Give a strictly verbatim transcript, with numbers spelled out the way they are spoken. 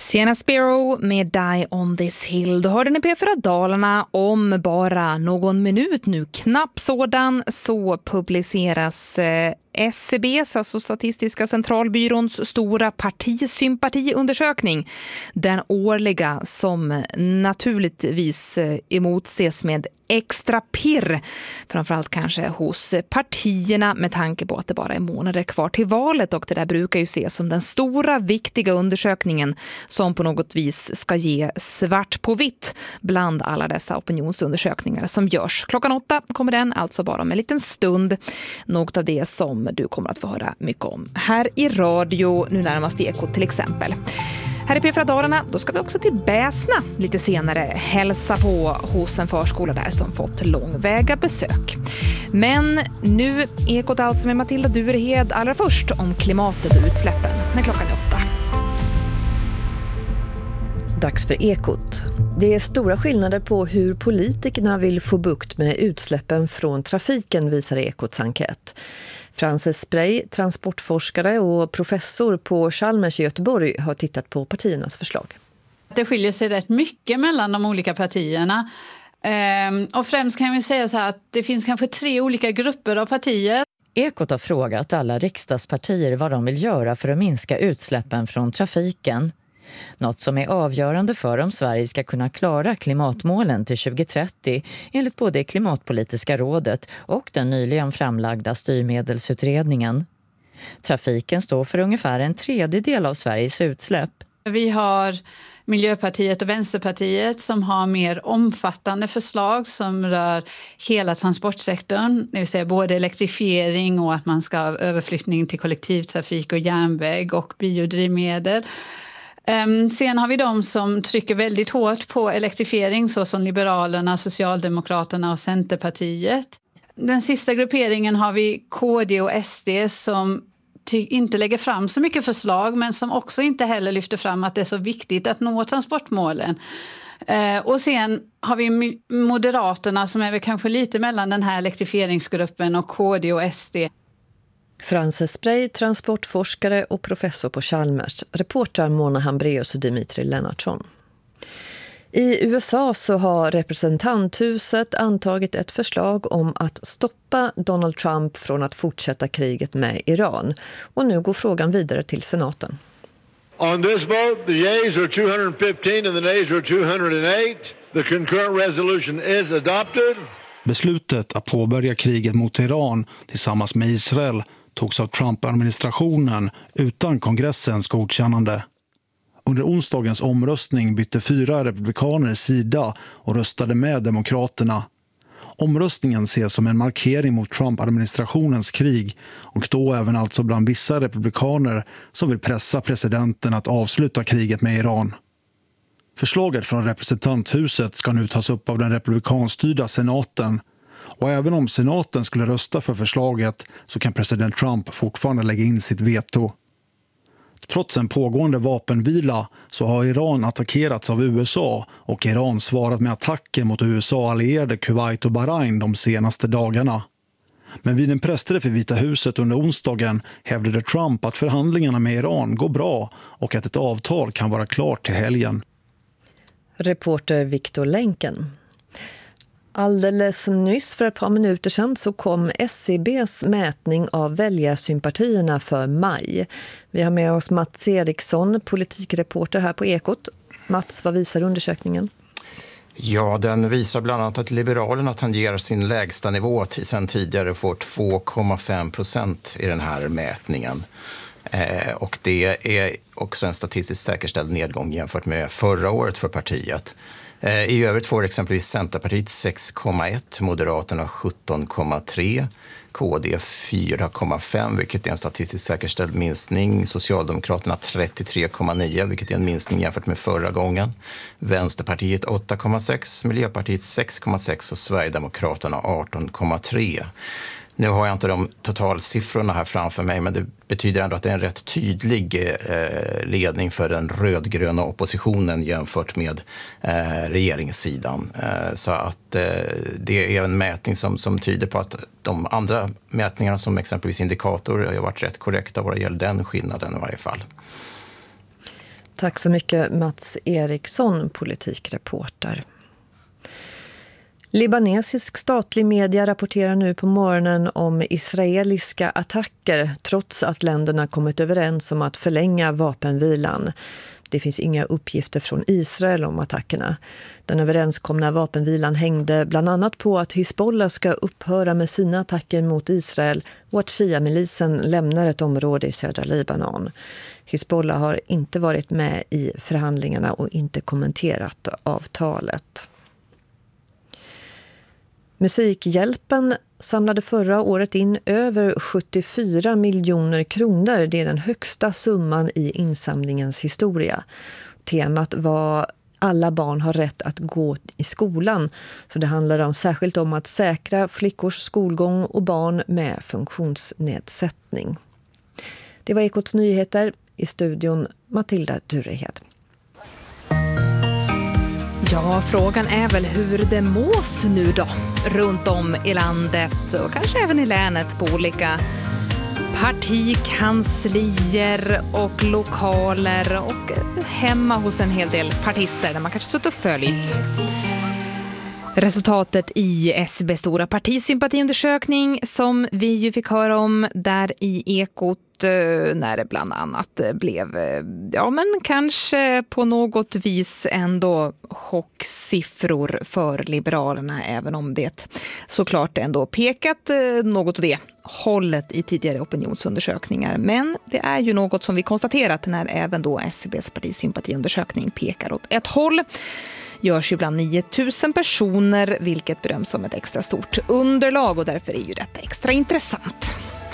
Sienna Sparrow med Die on this hill. Du hörde den i P fyra Dalarna om bara någon minut nu. Knapp sådan så publiceras eh, S C B:s, alltså Statistiska centralbyråns stora partisympatiundersökning. Den årliga som naturligtvis emotses med extra pirr. Framförallt kanske hos partierna med tanke på att det bara är månader kvar till valet. Och det där brukar ju ses som den stora viktiga undersökningen som på något vis ska ge svart på vitt bland alla dessa opinionsundersökningar som görs. Klockan åtta kommer den, alltså bara om en liten stund. Något av det som du kommer att få höra mycket om här i radio, nu närmast i Ekot till exempel. Här i P fyra Dalarna, då ska vi också till Bäsna lite senare hälsa på hos en förskola där som fått långväga besök. Men nu Ekot alltså med Matilda Durehed allra först om klimatet och utsläppen när klockan är åtta. Dags för Ekot. Det är stora skillnader på hur politikerna vill få bukt med utsläppen från trafiken, visar Ekots enkät. Frances Spray, transportforskare och professor på Chalmers i Göteborg, har tittat på partiernas förslag. Det skiljer sig rätt mycket mellan de olika partierna. Ehm, och främst kan vi säga så här att det finns kanske tre olika grupper av partier. Ekot har frågat alla riksdagspartier vad de vill göra för att minska utsläppen från trafiken. Något som är avgörande för om Sverige ska kunna klara klimatmålen till tjugo trettio enligt både Klimatpolitiska rådet och den nyligen framlagda styrmedelsutredningen. Trafiken står för ungefär en tredjedel av Sveriges utsläpp. Vi har Miljöpartiet och Vänsterpartiet som har mer omfattande förslag som rör hela transportsektorn. Det vill säga både elektrifiering och att man ska ha överflyttning till kollektivtrafik och järnväg och biodrivmedel. Um, sen har vi de som trycker väldigt hårt på elektrifiering, så som Liberalerna, Socialdemokraterna och Centerpartiet. Den sista grupperingen har vi K D och S D som ty- inte lägger fram så mycket förslag, men som också inte heller lyfter fram att det är så viktigt att nå transportmålen. Uh, och sen har vi Moderaterna som är väl kanske lite mellan den här elektrifieringsgruppen och K D och S D. Frances Spray, transportforskare och professor på Chalmers, reporter Mona Hambreus och Dimitri Lennartsson. I U S A så har representanthuset antagit ett förslag om att stoppa Donald Trump från att fortsätta kriget med Iran. Och nu går frågan vidare till senaten. On this vote, the yeas are two hundred fifteen and the nays are two hundred eight. The concurrent resolution is adopted. Beslutet att påbörja kriget mot Iran tillsammans med Israel togs av Trump-administrationen utan kongressens godkännande. Under onsdagens omröstning bytte fyra republikaner sida och röstade med demokraterna. Omröstningen ses som en markering mot Trump-administrationens krig och då även alltså bland vissa republikaner som vill pressa presidenten att avsluta kriget med Iran. Förslaget från representanthuset ska nu tas upp av den republikanstyrda senaten. Och även om senaten skulle rösta för förslaget så kan president Trump fortfarande lägga in sitt veto. Trots en pågående vapenvila så har Iran attackerats av U S A och Iran svarat med attacker mot U S A-allierade Kuwait och Bahrain de senaste dagarna. Men vid en pressträff för Vita huset under onsdagen hävdade Trump att förhandlingarna med Iran går bra och att ett avtal kan vara klart till helgen. Reporter Victor Länken. Alldeles nyss för ett par minuter sedan så kom S C B:s mätning av väljarsympatierna för maj. Vi har med oss Mats Eriksson, politikreporter här på Ekot. Mats, vad visar undersökningen? Ja, den visar bland annat att Liberalerna tangerar sin lägsta nivå sedan tidigare får två komma fem procent i den här mätningen. Eh, och det är också en statistiskt säkerställd nedgång jämfört med förra året för partiet. I övrigt får exempelvis Centerpartiet sex komma ett, Moderaterna sjutton komma tre, K D fyra komma fem, vilket är en statistiskt säkerställd minskning. Socialdemokraterna trettiotre komma nio, vilket är en minskning jämfört med förra gången. Vänsterpartiet åtta komma sex, Miljöpartiet sex komma sex och Sverigedemokraterna arton komma tre. Nu har jag inte de totalsiffrorna här framför mig, men det betyder ändå att det är en rätt tydlig eh, ledning för den rödgröna oppositionen jämfört med eh, regeringssidan. Eh, så att eh, det är en mätning som, som tyder på att de andra mätningarna som exempelvis indikator har varit rätt korrekta vad det gäller den skillnaden i varje fall. Tack så mycket Mats Eriksson, politikreporter. Libanesisk statlig media rapporterar nu på morgonen om israeliska attacker trots att länderna kommit överens om att förlänga vapenvilan. Det finns inga uppgifter från Israel om attackerna. Den överenskomna vapenvilan hängde bland annat på att Hizbollah ska upphöra med sina attacker mot Israel och att Shia-milisen lämnar ett område i södra Libanon. Hizbollah har inte varit med i förhandlingarna och inte kommenterat avtalet. Musikhjälpen samlade förra året in över sjuttiofyra miljoner kronor. Det är den högsta summan i insamlingens historia. Temat var alla barn har rätt att gå i skolan. Så det handlar om, särskilt om att säkra flickors skolgång och barn med funktionsnedsättning. Det var Ekots nyheter, i studion Matilda Durehed. Ja, frågan är väl hur det mås nu då, runt om i landet och kanske även i länet på olika partikanslier och lokaler och hemma hos en hel del partister där man kanske suttit och följt resultatet i S B stora partisympatiundersökning som vi ju fick höra om där i Ekot när det bland annat blev, ja men kanske på något vis ändå chocksiffror för Liberalerna, även om det såklart ändå pekat något åt det hållet i tidigare opinionsundersökningar. Men det är ju något som vi konstaterat när även då S C B:s partisympatiundersökning pekar åt ett håll. Görs ju bland nio tusen personer, vilket bedöms som ett extra stort underlag och därför är ju detta extra intressant.